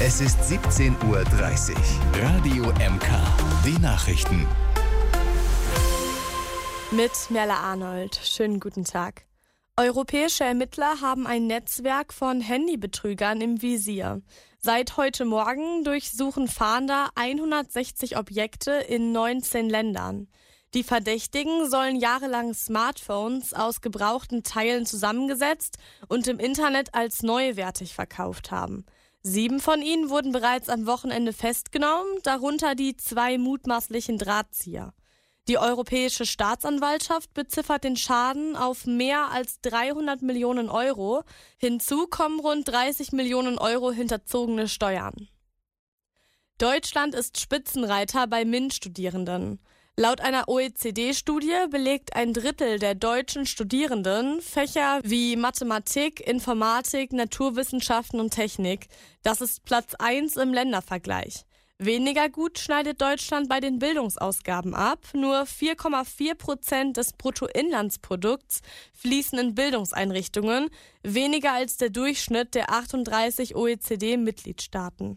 Es ist 17:30 Uhr. Radio MK. Die Nachrichten. Mit Merle Arnold. Schönen guten Tag. Europäische Ermittler haben ein Netzwerk von Handybetrügern im Visier. Seit heute Morgen durchsuchen Fahnder 160 Objekte in 19 Ländern. Die Verdächtigen sollen jahrelang Smartphones aus gebrauchten Teilen zusammengesetzt und im Internet als neuwertig verkauft haben. 7 von ihnen wurden bereits am Wochenende festgenommen, darunter die 2 mutmaßlichen Drahtzieher. Die Europäische Staatsanwaltschaft beziffert den Schaden auf mehr als 300 Millionen Euro. Hinzu kommen rund 30 Millionen Euro hinterzogene Steuern. Deutschland ist Spitzenreiter bei MINT-Studierenden. Laut einer OECD-Studie belegt ein Drittel der deutschen Studierenden Fächer wie Mathematik, Informatik, Naturwissenschaften und Technik. Das ist Platz 1 im Ländervergleich. Weniger gut schneidet Deutschland bei den Bildungsausgaben ab. Nur 4,4% des Bruttoinlandsprodukts fließen in Bildungseinrichtungen, weniger als der Durchschnitt der 38 OECD-Mitgliedstaaten.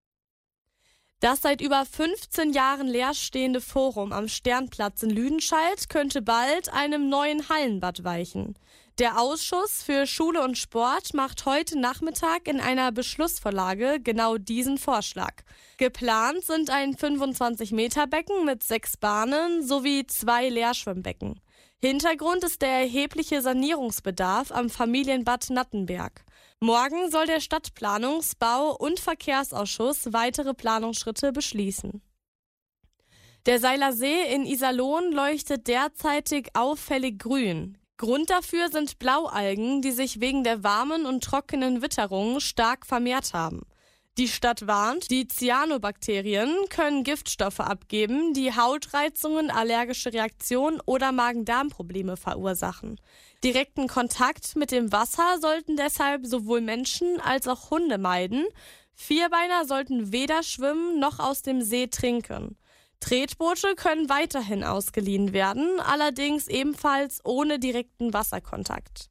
Das seit über 15 Jahren leerstehende Forum am Sternplatz in Lüdenscheid könnte bald einem neuen Hallenbad weichen. Der Ausschuss für Schule und Sport macht heute Nachmittag in einer Beschlussvorlage genau diesen Vorschlag. Geplant sind ein 25-Meter-Becken mit 6 Bahnen sowie 2 Leerschwimmbecken. Hintergrund ist der erhebliche Sanierungsbedarf am Familienbad Nattenberg. Morgen soll der Stadtplanungs-, Bau- und Verkehrsausschuss weitere Planungsschritte beschließen. Der Seiler See in Iserlohn leuchtet derzeitig auffällig grün. Grund dafür sind Blaualgen, die sich wegen der warmen und trockenen Witterung stark vermehrt haben. Die Stadt warnt, die Cyanobakterien können Giftstoffe abgeben, die Hautreizungen, allergische Reaktionen oder Magen-Darm-Probleme verursachen. Direkten Kontakt mit dem Wasser sollten deshalb sowohl Menschen als auch Hunde meiden. Vierbeiner sollten weder schwimmen noch aus dem See trinken. Tretboote können weiterhin ausgeliehen werden, allerdings ebenfalls ohne direkten Wasserkontakt.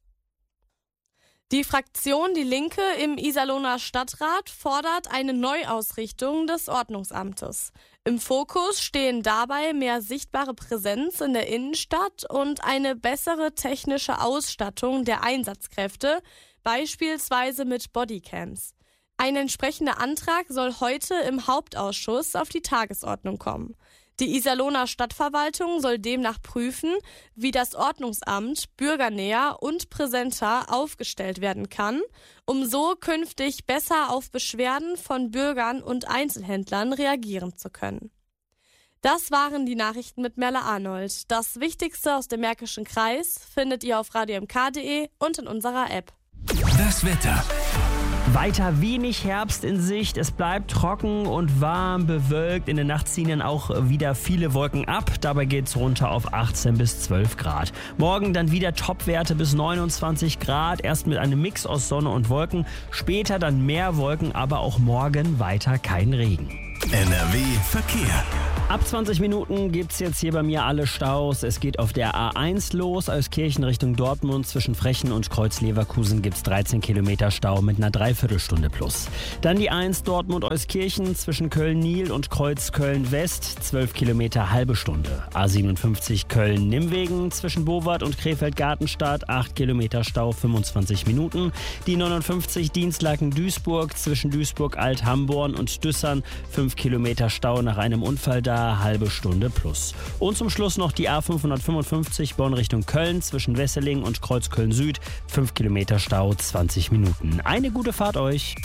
Die Fraktion Die Linke im Iserlohner Stadtrat fordert eine Neuausrichtung des Ordnungsamtes. Im Fokus stehen dabei mehr sichtbare Präsenz in der Innenstadt und eine bessere technische Ausstattung der Einsatzkräfte, beispielsweise mit Bodycams. Ein entsprechender Antrag soll heute im Hauptausschuss auf die Tagesordnung kommen. Die Iserlohner Stadtverwaltung soll demnach prüfen, wie das Ordnungsamt bürgernäher und präsenter aufgestellt werden kann, um so künftig besser auf Beschwerden von Bürgern und Einzelhändlern reagieren zu können. Das waren die Nachrichten mit Merle Arnold. Das Wichtigste aus dem Märkischen Kreis findet ihr auf radiomk.de und in unserer App. Das Wetter. Weiter wenig Herbst in Sicht. Es bleibt trocken und warm, bewölkt. In der Nacht ziehen dann auch wieder viele Wolken ab. Dabei geht es runter auf 18 bis 12 Grad. Morgen dann wieder Topwerte bis 29 Grad. Erst mit einem Mix aus Sonne und Wolken. Später dann mehr Wolken, aber auch morgen weiter kein Regen. NRW Verkehr. Ab 20 Minuten gibt's jetzt hier bei mir alle Staus. Es geht auf der A1 los, Euskirchen Richtung Dortmund. Zwischen Frechen und Kreuz-Leverkusen gibt's 13 Kilometer Stau mit einer Dreiviertelstunde plus. Dann die 1 Dortmund-Euskirchen zwischen Köln-Nil und Kreuz Köln-West, 12 Kilometer halbe Stunde. A57 Köln-Nimwegen zwischen Bowart und Krefeld-Gartenstadt, 8 Kilometer Stau, 25 Minuten. Die 59 Dienstlaken-Duisburg zwischen Duisburg-Alt-Hamborn und Düssern, 5 Kilometer Stau nach einem Unfall da, halbe Stunde plus. Und zum Schluss noch die A555 Bonn Richtung Köln zwischen Wesseling und Kreuz Köln Süd, 5 Kilometer Stau, 20 Minuten. Eine gute Fahrt euch.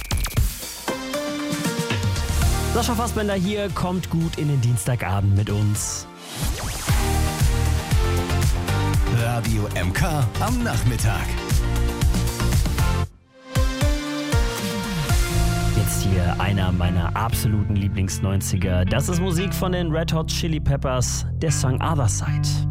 Sascha Fassbender hier, kommt gut in den Dienstagabend mit uns. Radio MK am Nachmittag. Jetzt hier einer meiner absoluten Lieblings-90er. Das ist Musik von den Red Hot Chili Peppers, der Song Other Side.